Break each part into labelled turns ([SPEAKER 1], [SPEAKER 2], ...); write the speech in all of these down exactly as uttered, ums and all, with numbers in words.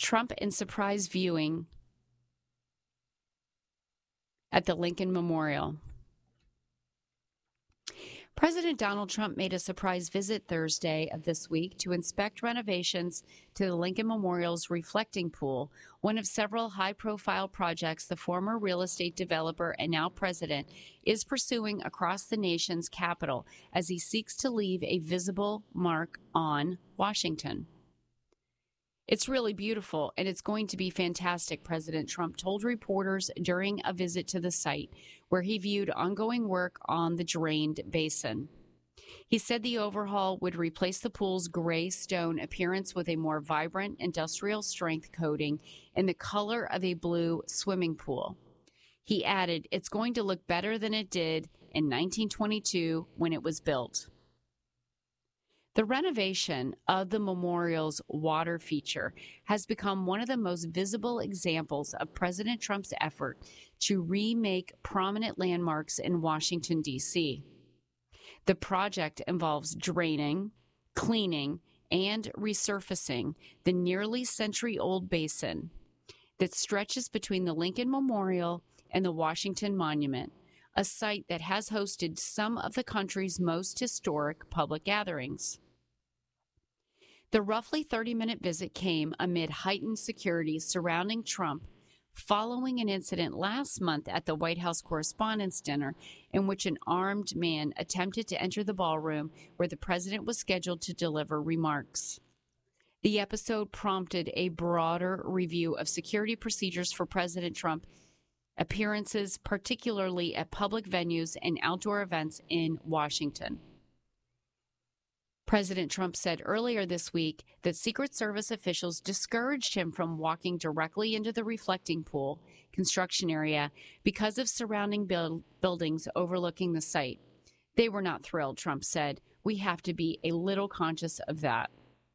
[SPEAKER 1] Trump in surprise viewing at the Lincoln Memorial. President Donald Trump made a surprise visit Thursday of this week to inspect renovations to the Lincoln Memorial's reflecting pool, one of several high-profile projects the former real estate developer and now president is pursuing across the nation's capital as he seeks to leave a visible mark on Washington. It's really beautiful, and it's going to be fantastic, President Trump told reporters during a visit to the site, where he viewed ongoing work on the drained basin. He said the overhaul would replace the pool's gray stone appearance with a more vibrant industrial strength coating in the color of a blue swimming pool. He added, "It's going to look better than it did in nineteen twenty-two when it was built." The renovation of the memorial's water feature has become one of the most visible examples of President Trump's effort to remake prominent landmarks in Washington, D C. The project involves draining, cleaning, and resurfacing the nearly century-old basin that stretches between the Lincoln Memorial and the Washington Monument, a site that has hosted some of the country's most historic public gatherings. The roughly thirty-minute visit came amid heightened security surrounding Trump following an incident last month at the White House Correspondents' Dinner in which an armed man attempted to enter the ballroom where the president was scheduled to deliver remarks. The episode prompted a broader review of security procedures for President Trump appearances, particularly at public venues and outdoor events in Washington. President Trump said earlier this week that Secret Service officials discouraged him from walking directly into the reflecting pool construction area because of surrounding build- buildings overlooking the site. They were not thrilled, Trump said. We have to be a little conscious of that.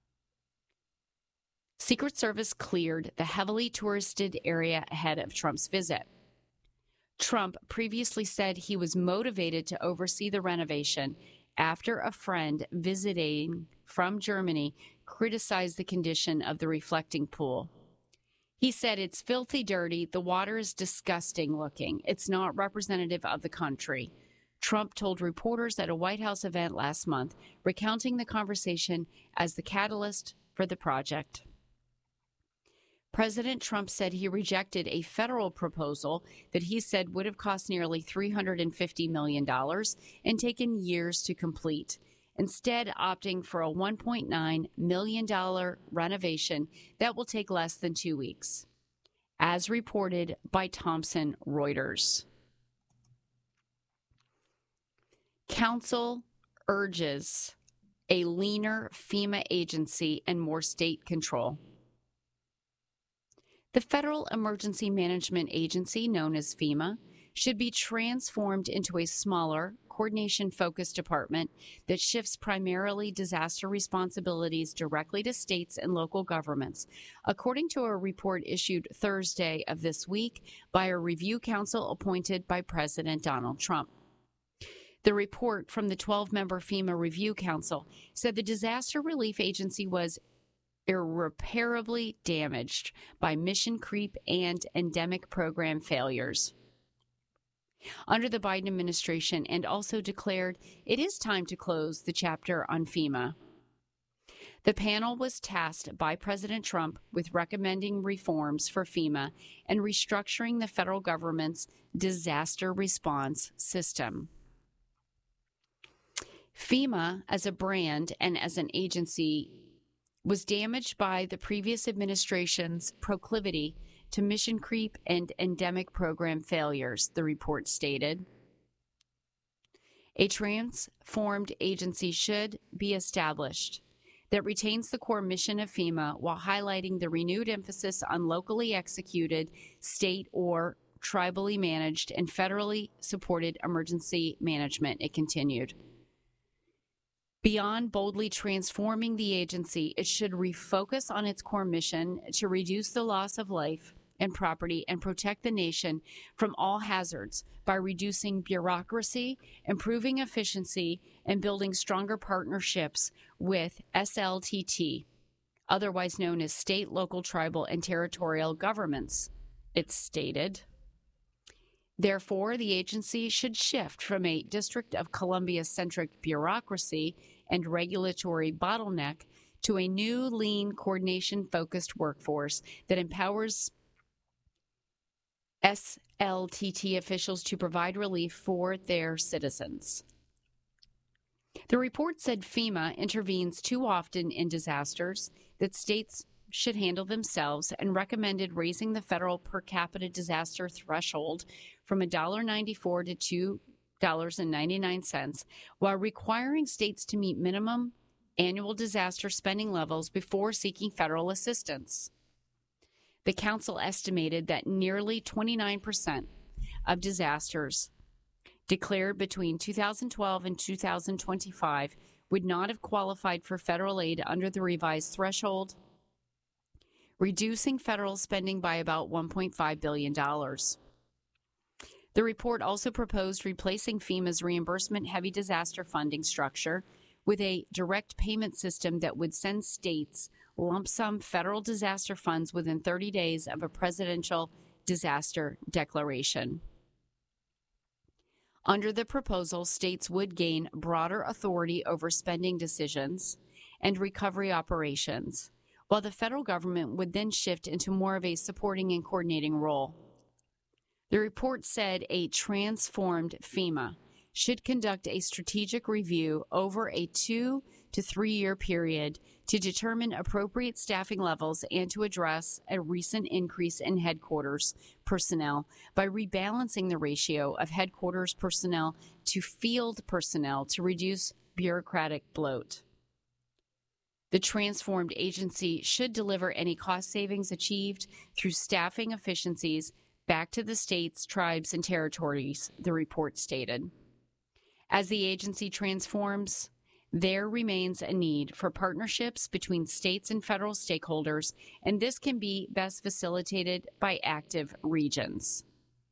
[SPEAKER 1] Secret Service cleared the heavily touristed area ahead of Trump's visit. Trump previously said he was motivated to oversee the renovation after a friend visiting from Germany criticized the condition of the reflecting pool. He said, "It's filthy dirty. The water is disgusting looking. It's not representative of the country." Trump told reporters at a White House event last month, recounting the conversation as the catalyst for the project. President Trump said he rejected a federal proposal that he said would have cost nearly three hundred fifty million dollars and taken years to complete, instead opting for a one point nine million dollars renovation that will take less than two weeks, as reported by Thomson Reuters. Council urges a leaner FEMA agency and more state control. The Federal Emergency Management Agency, known as FEMA, should be transformed into a smaller, coordination-focused department that shifts primarily disaster responsibilities directly to states and local governments, according to a report issued Thursday of this week by a review council appointed by President Donald Trump. The report from the twelve-member FEMA Review Council said the disaster relief agency was irreparably damaged by mission creep and endemic program failures under the Biden administration, and also declared it is time to close the chapter on FEMA. The panel was tasked by President Trump with recommending reforms for FEMA and restructuring the federal government's disaster response system. FEMA, as a brand and as an agency, was damaged by the previous administration's proclivity to mission creep and endemic program failures, the report stated. A transformed agency should be established that retains the core mission of FEMA while highlighting the renewed emphasis on locally executed, state or tribally managed, and federally supported emergency management, it continued. Beyond boldly transforming the agency, it should refocus on its core mission to reduce the loss of life and property and protect the nation from all hazards by reducing bureaucracy, improving efficiency, and building stronger partnerships with S L T T, otherwise known as state, local, tribal, and territorial governments, it stated. Therefore, the agency should shift from a District of Columbia-centric bureaucracy and regulatory bottleneck to a new, lean, coordination-focused workforce that empowers S L T T officials to provide relief for their citizens. The report said FEMA intervenes too often in disasters, that states should handle themselves, and recommended raising the federal per capita disaster threshold from one dollar and ninety-four cents to two dollars and ninety-nine cents, while requiring states to meet minimum annual disaster spending levels before seeking federal assistance. The council estimated that nearly twenty-nine percent of disasters declared between two thousand twelve and two thousand twenty-five would not have qualified for federal aid under the revised threshold, reducing federal spending by about one point five billion dollars. The report also proposed replacing FEMA's reimbursement-heavy disaster funding structure with a direct payment system that would send states lump sum federal disaster funds within thirty days of a presidential disaster declaration. Under the proposal, states would gain broader authority over spending decisions and recovery operations, while the federal government would then shift into more of a supporting and coordinating role. The report said a transformed FEMA should conduct a strategic review over a two to three year period to determine appropriate staffing levels and to address a recent increase in headquarters personnel by rebalancing the ratio of headquarters personnel to field personnel to reduce bureaucratic bloat. The transformed agency should deliver any cost savings achieved through staffing efficiencies back to the states, tribes, and territories, the report stated. As the agency transforms, there remains a need for partnerships between states and federal stakeholders, and this can be best facilitated by active regions.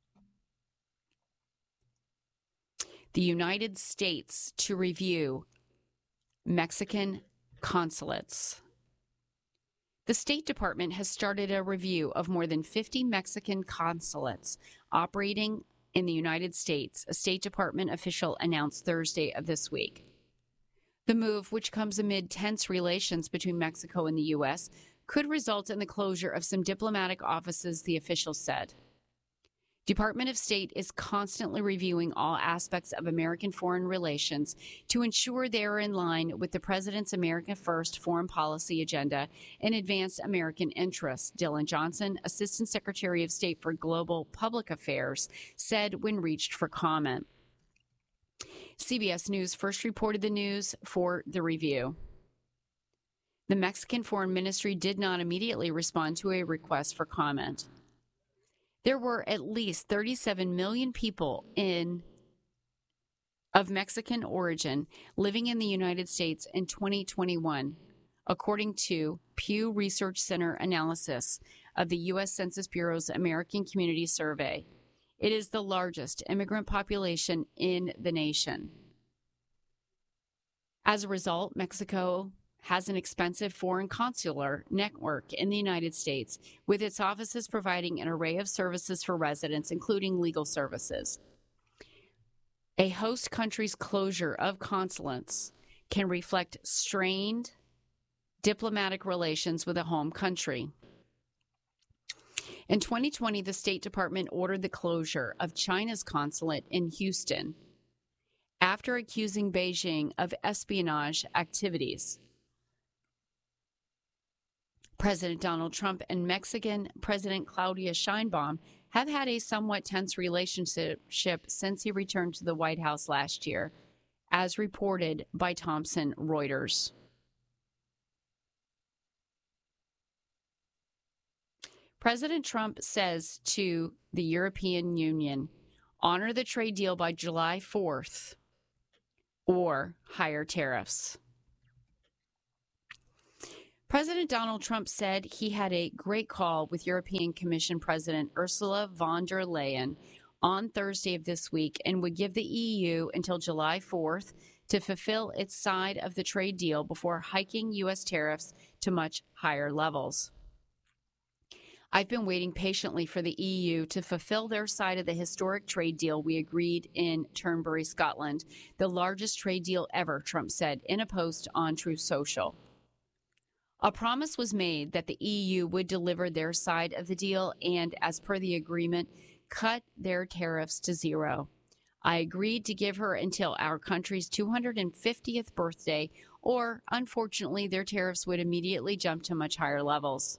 [SPEAKER 1] The United States to review Mexican consulates. The State Department has started a review of more than fifty Mexican consulates operating in the United States, a State Department official announced Thursday of this week. The move, which comes amid tense relations between Mexico and the U S, could result in the closure of some diplomatic offices, the official said. Department of State is constantly reviewing all aspects of American foreign relations to ensure they are in line with the President's America First foreign policy agenda and advance American interests, Dylan Johnson, Assistant Secretary of State for Global Public Affairs, said when reached for comment. C B S News first reported the news for the review. The Mexican Foreign Ministry did not immediately respond to a request for comment. There were at least thirty-seven million people in of Mexican origin living in the United States in twenty twenty-one, according to Pew Research Center analysis of the U S Census Bureau's American Community Survey. It is the largest immigrant population in the nation. As a result, Mexico has an expensive foreign consular network in the United States, with its offices providing an array of services for residents, including legal services. A host country's closure of consulates can reflect strained diplomatic relations with a home country. In twenty twenty, the State Department ordered the closure of China's consulate in Houston after accusing Beijing of espionage activities. President Donald Trump and Mexican President Claudia Sheinbaum have had a somewhat tense relationship since he returned to the White House last year, as reported by Thomson Reuters. President Trump says to the European Union, honor the trade deal by July fourth or higher tariffs. President Donald Trump said he had a great call with European Commission President Ursula von der Leyen on Thursday of this week and would give the E U until July fourth to fulfill its side of the trade deal before hiking U S tariffs to much higher levels. I've been waiting patiently for the E U to fulfill their side of the historic trade deal we agreed in Turnberry, Scotland, the largest trade deal ever, Trump said in a post on Truth Social. A promise was made that the E U would deliver their side of the deal and, as per the agreement, cut their tariffs to zero. I agreed to give her until our country's two hundred fiftieth birthday, or, unfortunately, their tariffs would immediately jump to much higher levels.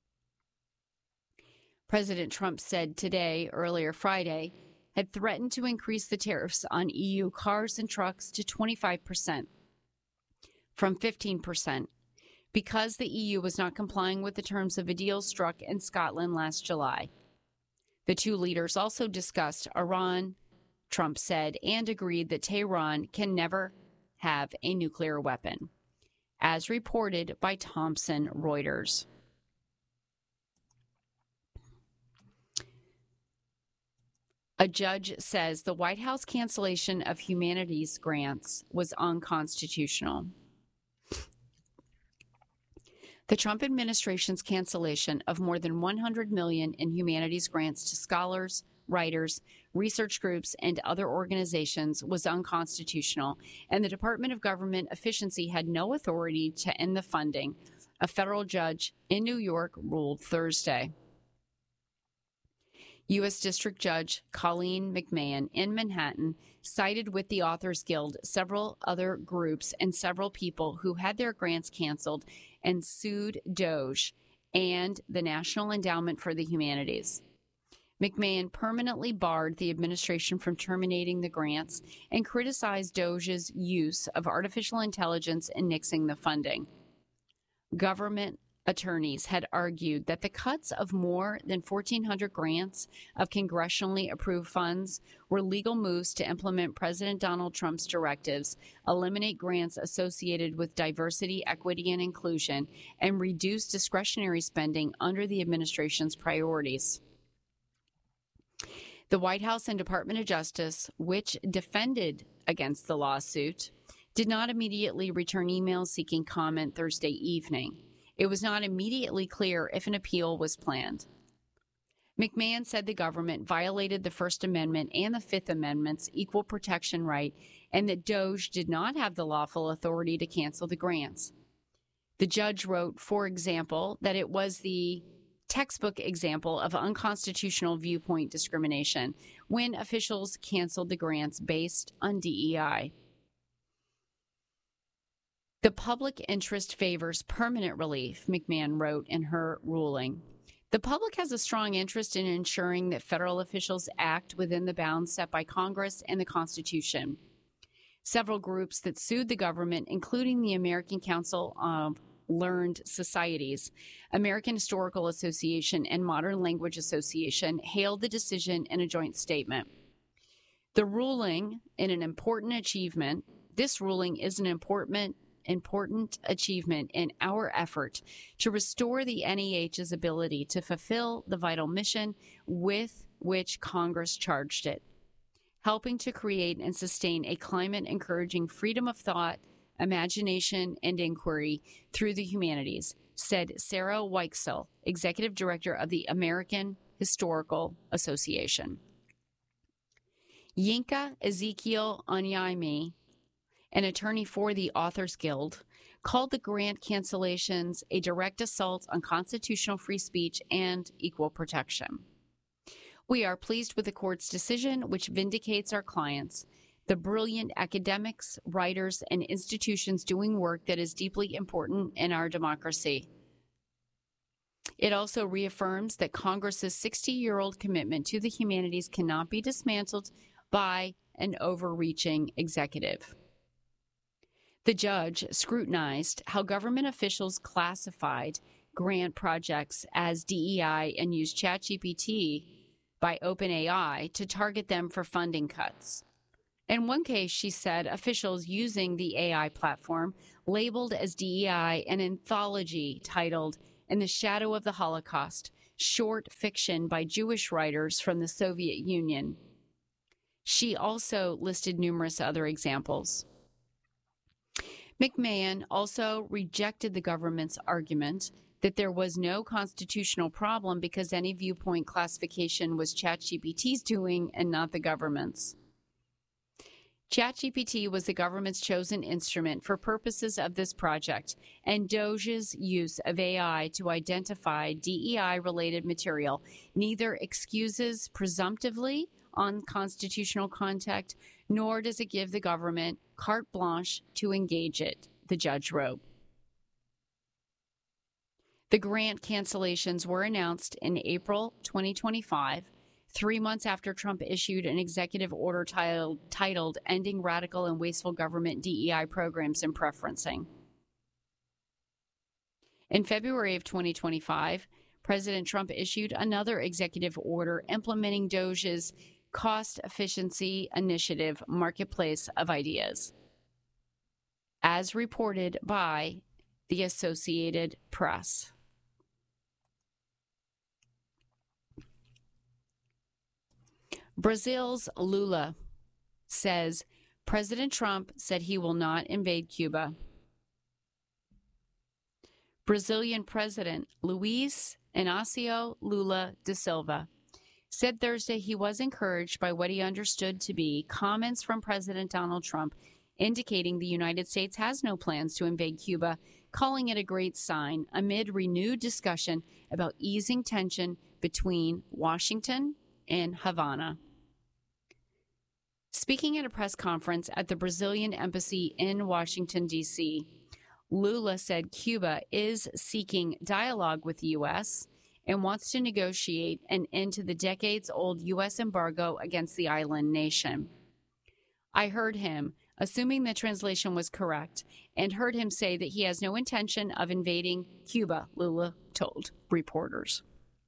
[SPEAKER 1] President Trump said today, earlier Friday, had threatened to increase the tariffs on E U cars and trucks to twenty-five percent from fifteen percent because the E U was not complying with the terms of a deal struck in Scotland last July. The two leaders also discussed Iran, Trump said, and agreed that Tehran can never have a nuclear weapon, as reported by Thomson Reuters. A judge says the White House cancellation of humanities grants was unconstitutional. The Trump administration's cancellation of more than one hundred million dollars in humanities grants to scholars, writers, research groups, and other organizations was unconstitutional, and the Department of Government Efficiency had no authority to end the funding, a federal judge in New York ruled Thursday. U S District Judge Colleen McMahon in Manhattan sided with the Authors Guild, several other groups, and several people who had their grants canceled and sued DOGE and the National Endowment for the Humanities. McMahon permanently barred the administration from terminating the grants and criticized DOGE's use of artificial intelligence in nixing the funding. Government attorneys had argued that the cuts of more than fourteen hundred grants of congressionally approved funds were legal moves to implement President Donald Trump's directives, eliminate grants associated with diversity, equity, and inclusion, and reduce discretionary spending under the administration's priorities. The White House and Department of Justice, which defended against the lawsuit, did not immediately return emails seeking comment Thursday evening. It was not immediately clear if an appeal was planned. McMahon said the government violated the First Amendment and the Fifth Amendment's equal protection right, and that DOGE did not have the lawful authority to cancel the grants. The judge wrote, for example, that it was the textbook example of unconstitutional viewpoint discrimination when officials canceled the grants based on D E I. The public interest favors permanent relief, McMahon wrote in her ruling. The public has a strong interest in ensuring that federal officials act within the bounds set by Congress and the Constitution. Several groups that sued the government, including the American Council of Learned Societies, American Historical Association, and Modern Language Association, hailed the decision in a joint statement. The ruling in an important achievement, this ruling is an important important achievement in our effort to restore the N E H's ability to fulfill the vital mission with which Congress charged it, helping to create and sustain a climate encouraging freedom of thought, imagination, and inquiry through the humanities, said Sarah Weichsel, Executive Director of the American Historical Association. Yinka Ezekiel Onyemi, an attorney for the Authors Guild, called the grant cancellations a direct assault on constitutional free speech and equal protection. We are pleased with the court's decision, which vindicates our clients, the brilliant academics, writers, and institutions doing work that is deeply important in our democracy. It also reaffirms that Congress's sixty-year-old commitment to the humanities cannot be dismantled by an overreaching executive. The judge scrutinized how government officials classified grant projects as D E I and used ChatGPT by OpenAI to target them for funding cuts. In one case, she said officials using the A I platform labeled as D E I an anthology titled In the Shadow of the Holocaust, short fiction by Jewish writers from the Soviet Union. She also listed numerous other examples. McMahon also rejected the government's argument that there was no constitutional problem because any viewpoint classification was ChatGPT's doing and not the government's. ChatGPT was the government's chosen instrument for purposes of this project, and DOGE's use of A I to identify D E I-related material neither excuses presumptively unconstitutional conduct, nor does it give the government carte blanche to engage it, the judge wrote. The grant cancellations were announced in April twenty twenty-five, three months after Trump issued an executive order titled, titled Ending Radical and Wasteful Government D E I Programs and Preferencing. In February of twenty twenty-five, President Trump issued another executive order implementing DOGE's Cost Efficiency Initiative Marketplace of Ideas, as reported by the Associated Press. Brazil's Lula says President Trump said he will not invade Cuba. Brazilian President Luiz Inácio Lula da Silva said Thursday he was encouraged by what he understood to be comments from President Donald Trump indicating the United States has no plans to invade Cuba, calling it a great sign amid renewed discussion about easing tension between Washington and Havana. Speaking at a press conference at the Brazilian embassy in Washington, D C, Lula said Cuba is seeking dialogue with the U S and wants to negotiate an end to the decades-old U S embargo against the island nation. I heard him, assuming the translation was correct, and heard him say that he has no intention of invading Cuba, Lula told reporters.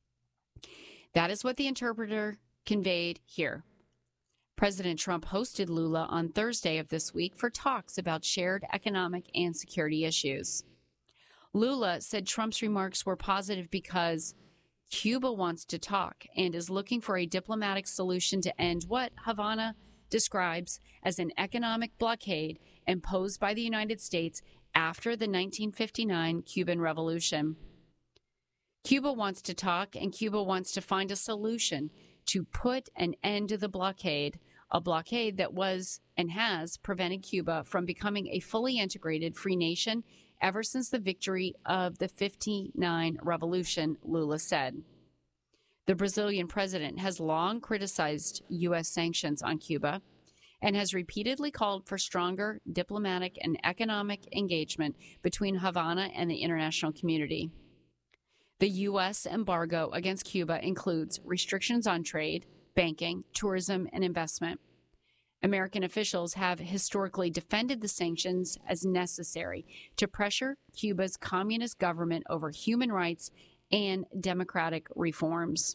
[SPEAKER 1] That is what the interpreter conveyed here. President Trump hosted Lula on Thursday of this week for talks about shared economic and security issues. Lula said Trump's remarks were positive because Cuba wants to talk and is looking for a diplomatic solution to end what Havana describes as an economic blockade imposed by the United States after the nineteen fifty-nine Cuban Revolution. Cuba wants to talk, and Cuba wants to find a solution to put an end to the blockade, a blockade that was and has prevented Cuba from becoming a fully integrated free nation ever since the victory of the fifty-nine Revolution, Lula said. The Brazilian president has long criticized U S sanctions on Cuba and has repeatedly called for stronger diplomatic and economic engagement between Havana and the international community. The U S embargo against Cuba includes restrictions on trade, banking, tourism, and investment. American officials have historically defended the sanctions as necessary to pressure Cuba's communist government over human rights and democratic reforms.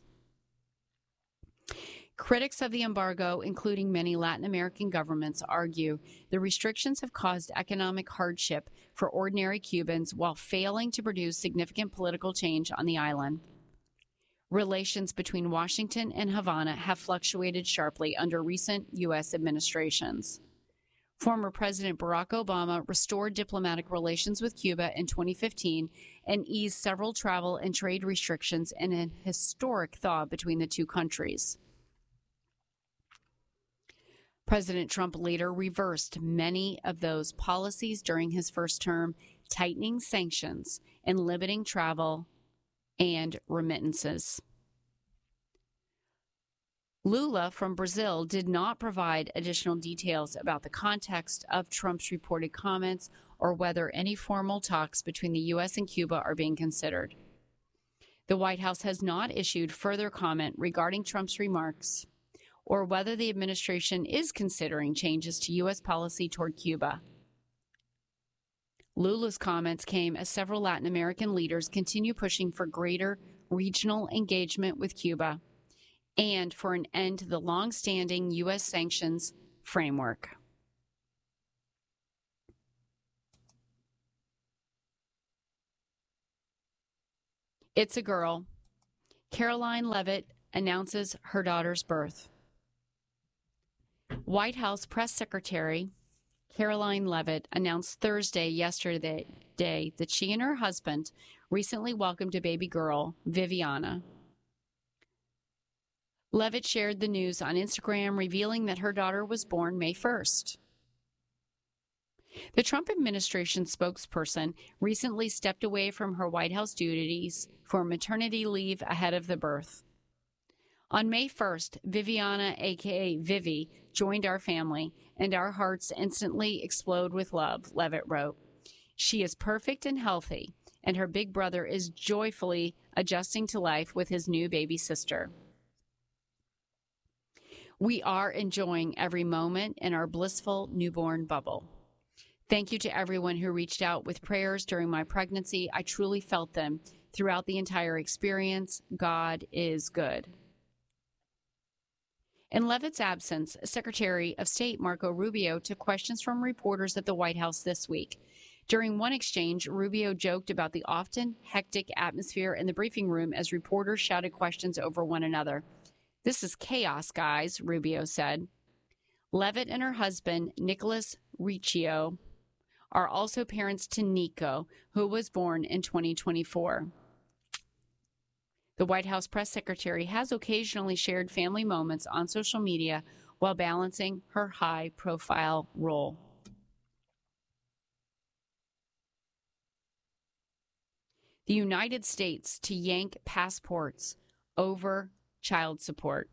[SPEAKER 1] Critics of the embargo, including many Latin American governments, argue the restrictions have caused economic hardship for ordinary Cubans while failing to produce significant political change on the island. Relations between Washington and Havana have fluctuated sharply under recent U S administrations. Former President Barack Obama restored diplomatic relations with Cuba in twenty fifteen and eased several travel and trade restrictions in a historic thaw between the two countries. President Trump later reversed many of those policies during his first term, tightening sanctions and limiting travel and remittances. Lula from Brazil did not provide additional details about the context of Trump's reported comments or whether any formal talks between the U S and Cuba are being considered. The White House has not issued further comment regarding Trump's remarks or whether the administration is considering changes to U S policy toward Cuba. Lula's comments came as several Latin American leaders continue pushing for greater regional engagement with Cuba and for an end to the long-standing U S sanctions framework. It's a girl. Caroline Leavitt announces her daughter's birth. White House Press Secretary Caroline Levitt, announced Thursday yesterday that she and her husband recently welcomed a baby girl, Viviana. Levitt shared the news on Instagram, revealing that her daughter was born May first. The Trump administration spokesperson recently stepped away from her White House duties for maternity leave ahead of the birth. On May first, Viviana, aka Vivi, joined our family, and our hearts instantly explode with love, Levitt wrote. She is perfect and healthy, and her big brother is joyfully adjusting to life with his new baby sister. We are enjoying every moment in our blissful newborn bubble. Thank you to everyone who reached out with prayers during my pregnancy. I truly felt them throughout the entire experience. God is good. In Levitt's absence, Secretary of State Marco Rubio took questions from reporters at the White House this week. During one exchange, Rubio joked about the often hectic atmosphere in the briefing room as reporters shouted questions over one another. "This is chaos, guys," Rubio said. Levitt and her husband, Nicholas Riccio, are also parents to Nico, who was born in twenty twenty-four. The White House press secretary has occasionally shared family moments on social media while balancing her high-profile role. The United States to yank passports over child support.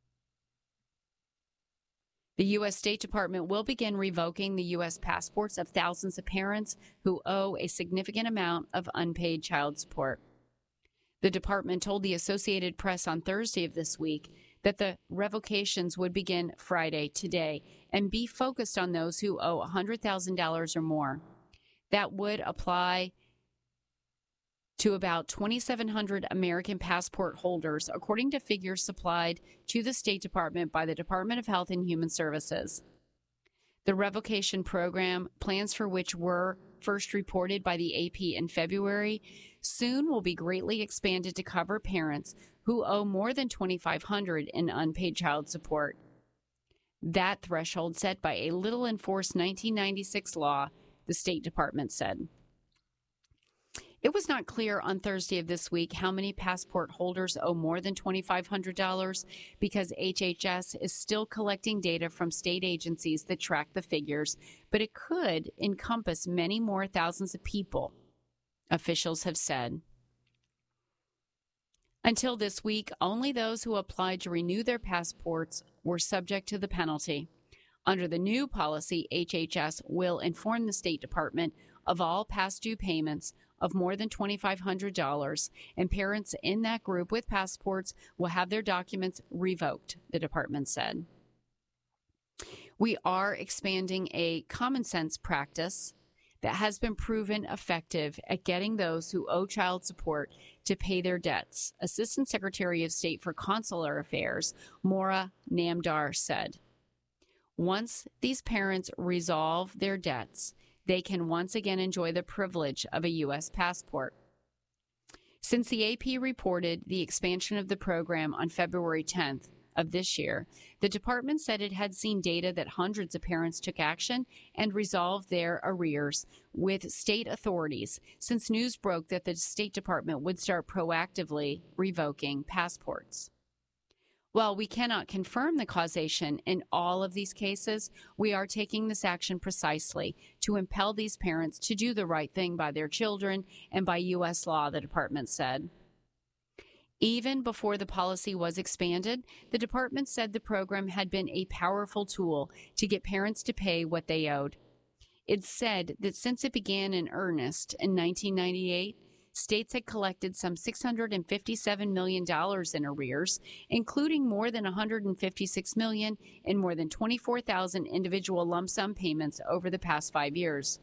[SPEAKER 1] The U S State Department will begin revoking the U S passports of thousands of parents who owe a significant amount of unpaid child support. The department told the Associated Press on Thursday of this week that the revocations would begin Friday, today, and be focused on those who owe one hundred thousand dollars or more. That would apply to about twenty-seven hundred American passport holders, according to figures supplied to the State Department by the Department of Health and Human Services. The revocation program, plans for which were first reported by the A P in February, soon will be greatly expanded to cover parents who owe more than twenty-five hundred dollars in unpaid child support. That threshold set by a little-enforced nineteen ninety-six law, the State Department said. It was not clear on Thursday of this week how many passport holders owe more than twenty-five hundred dollars because H H S is still collecting data from state agencies that track the figures, but it could encompass many more thousands of people, officials have said. Until this week, only those who applied to renew their passports were subject to the penalty. Under the new policy, H H S will inform the State Department of all past due payments of more than twenty-five hundred dollars, and parents in that group with passports will have their documents revoked, the department said. We are expanding a common sense practice that has been proven effective at getting those who owe child support to pay their debts, Assistant Secretary of State for Consular Affairs, Maura Namdar, said. Once these parents resolve their debts, they can once again enjoy the privilege of a U S passport. Since the A P reported the expansion of the program on February tenth of this year, the department said it had seen data that hundreds of parents took action and resolved their arrears with state authorities since news broke that the State Department would start proactively revoking passports. While we cannot confirm the causation in all of these cases, we are taking this action precisely to impel these parents to do the right thing by their children and by U S law, the department said. Even before the policy was expanded, the department said the program had been a powerful tool to get parents to pay what they owed. It said that since it began in earnest in nineteen ninety-eight, states had collected some six hundred fifty-seven million dollars in arrears, including more than one hundred fifty-six million dollars in more than twenty-four thousand individual lump sum payments over the past five years.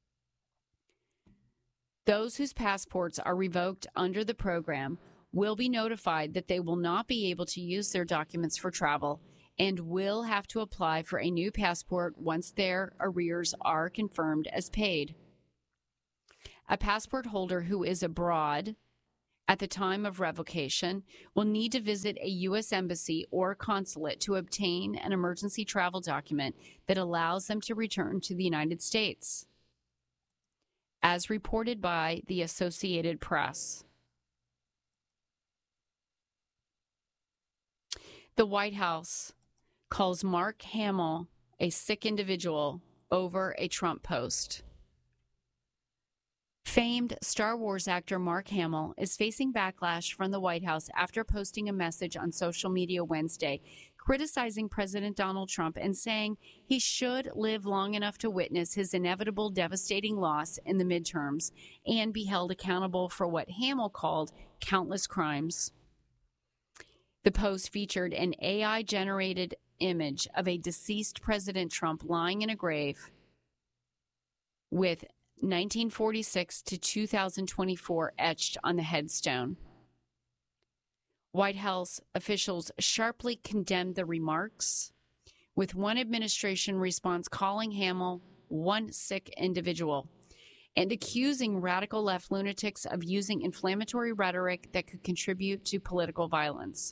[SPEAKER 1] Those whose passports are revoked under the program will be notified that they will not be able to use their documents for travel and will have to apply for a new passport once their arrears are confirmed as paid. A passport holder who is abroad at the time of revocation will need to visit a U S embassy or consulate to obtain an emergency travel document that allows them to return to the United States, as reported by the Associated Press. The White House calls Mark Hamill a sick individual over a Trump post. Famed Star Wars actor Mark Hamill is facing backlash from the White House after posting a message on social media Wednesday criticizing President Donald Trump and saying he should live long enough to witness his inevitable devastating loss in the midterms and be held accountable for what Hamill called countless crimes. The post featured an A I-generated image of a deceased President Trump lying in a grave with nineteen forty-six to two thousand twenty-four etched on the headstone. White House officials sharply condemned the remarks, with one administration response calling Hamill one sick individual and accusing radical left lunatics of using inflammatory rhetoric that could contribute to political violence.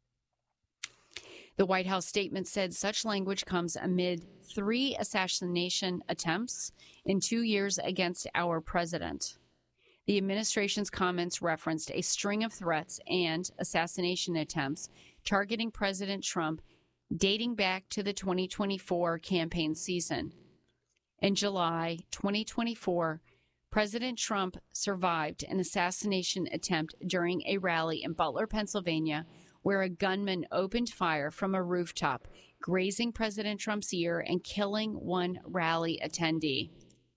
[SPEAKER 1] The White House statement said such language comes amid three assassination attempts in two years against our president. The administration's comments referenced a string of threats and assassination attempts targeting President Trump dating back to the twenty twenty-four campaign season. In July twenty twenty-four, President Trump survived an assassination attempt during a rally in Butler, Pennsylvania, where a gunman opened fire from a rooftop, grazing President Trump's ear and killing one rally attendee.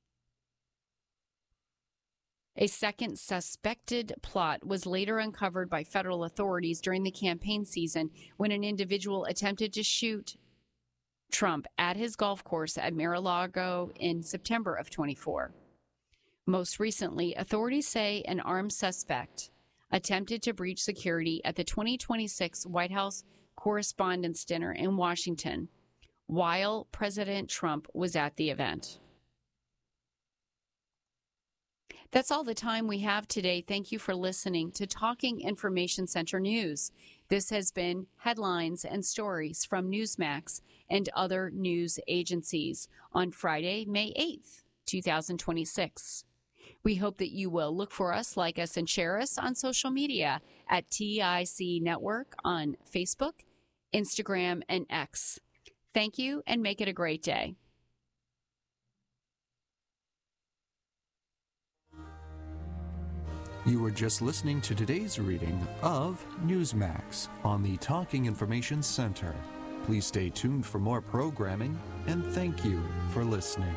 [SPEAKER 1] A second suspected plot was later uncovered by federal authorities during the campaign season when an individual attempted to shoot Trump at his golf course at Mar-a-Lago in September of twenty-four. Most recently, authorities say an armed suspect attempted to breach security at the twenty twenty-six White House Correspondents' Dinner in Washington while President Trump was at the event. That's all the time we have today. Thank you for listening to Talking Information Center News. This has been headlines and stories from Newsmax and other news agencies on Friday, May eighth, twenty twenty-six. We hope that you will look for us, like us, and share us on social media at T I C Network on Facebook, Instagram, and X. Thank you, and make it a great day.
[SPEAKER 2] You were just listening to today's reading of Newsmax on the Talking Information Center. Please stay tuned for more programming, and thank you for listening.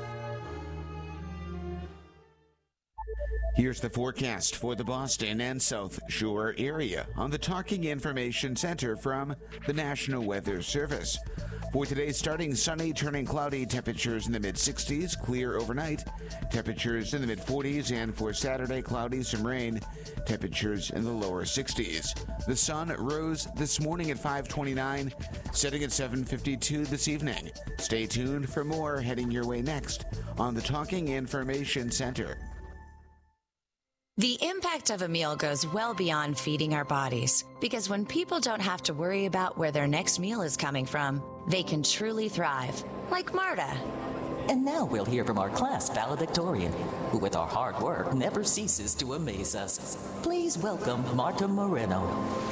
[SPEAKER 3] Here's the forecast for the Boston and South Shore area on the Talking Information Center from the National Weather Service. For today, starting sunny, turning cloudy, temperatures in the mid-sixties, clear overnight, temperatures in the mid-forties, and for Saturday, cloudy, some rain, temperatures in the lower sixties. The sun rose this morning at five twenty-nine, setting at seven fifty-two this evening. Stay tuned for more heading your way next on the Talking Information Center.
[SPEAKER 4] The impact of a meal goes well beyond feeding our bodies, because when people don't have to worry about where their next meal is coming from, they can truly thrive, like Marta.
[SPEAKER 5] And now we'll hear from our class valedictorian, who with our hard work never ceases to amaze us. Please welcome Marta Moreno.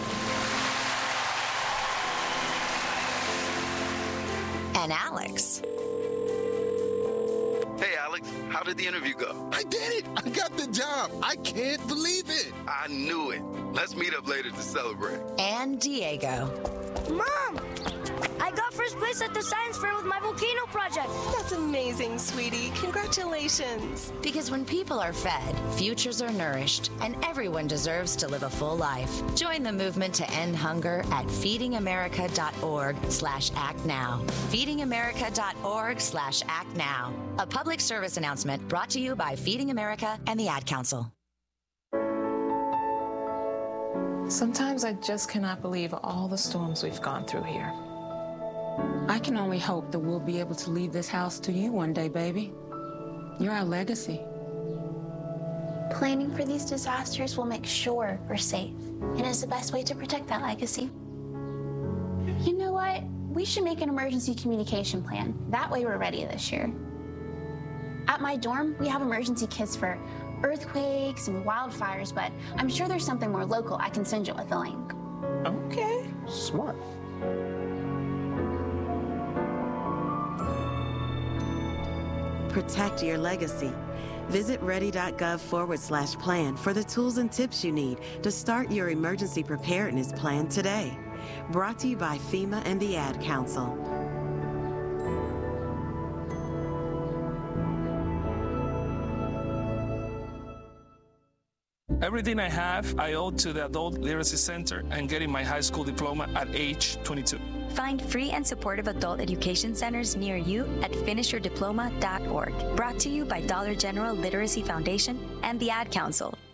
[SPEAKER 4] And Alex.
[SPEAKER 6] Hey, Alex, how did the interview go?
[SPEAKER 7] I did it! I got the job! I can't believe it!
[SPEAKER 6] I knew it. Let's meet up later to celebrate.
[SPEAKER 4] And Diego.
[SPEAKER 8] Mom! I got first place at the science fair with my volcano project.
[SPEAKER 9] That's amazing, sweetie. Congratulations.
[SPEAKER 4] Because when people are fed, futures are nourished, and everyone deserves to live a full life. Join the movement to end hunger at feedingamerica.org slash act now. feedingamerica.org slash act now. A public service announcement brought to you by Feeding America and the Ad Council.
[SPEAKER 10] Sometimes I just cannot believe all the storms we've gone through here. I can only hope that we'll be able to leave this house to you one day, baby. You're our legacy.
[SPEAKER 11] Planning for these disasters will make sure we're safe, and is the best way to protect that legacy. You know what? We should make an emergency communication plan. That way we're ready this year. At my dorm, we have emergency kits for earthquakes and wildfires, but I'm sure there's something more local I can send you with a link.
[SPEAKER 12] Okay. Smart.
[SPEAKER 13] Protect your legacy. Visit ready.gov forward slash plan for the tools and tips you need to start your emergency preparedness plan today. Brought to you by FEMA and the Ad Council.
[SPEAKER 14] Everything I have, I owe to the Adult Literacy Center and getting my high school diploma at age twenty-two.
[SPEAKER 15] Find free and supportive adult education centers near you at finish your diploma dot org. Brought to you by Dollar General Literacy Foundation and the Ad Council.